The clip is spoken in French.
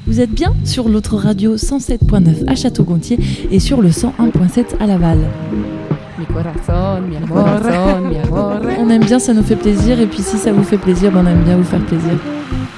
Vous êtes bien sur l'autre radio 107.9 à Château-Gontier et sur le 101.7 à Laval. Mi corazón, mi amor, mi amor. On aime bien, ça nous fait plaisir, et puis si ça vous fait plaisir, on aime bien vous faire plaisir.